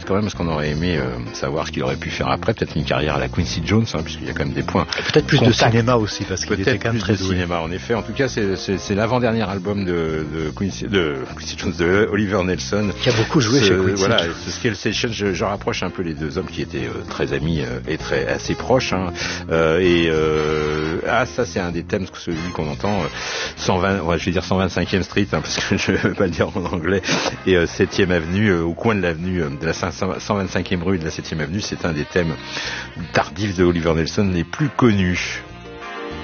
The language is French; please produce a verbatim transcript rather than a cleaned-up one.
quand même, parce qu'on aurait aimé euh, savoir ce qu'il aurait pu faire après, peut-être une carrière à la Quincy Jones, hein, puisqu'il y a quand même des points. Et peut-être plus contact. de cinéma aussi, parce qu'il était quand même très doué. Cinéma, en effet. En tout cas, c'est, c'est, c'est l'avant-dernier album de, de Quincy, de Quincy Jones, de Oliver Nelson. Qui a beaucoup joué ce, chez Quincy. Voilà, ce Scale Session, je, je rapproche un peu les deux hommes qui étaient euh, très amis euh, et très assez proches. Hein, euh, et euh, ah, ça, c'est un des thèmes, celui qu'on entend, euh, cent vingt, ouais, je vais dire cent vingt-cinquième Street, hein, parce que je veux pas le dire en anglais, et euh, septième Avenue, euh, au coin de l'avenue, euh, de la cent vingt-cinquième rue et de la septième Avenue, c'est un des thèmes tardifs de Oliver Nelson les plus connus.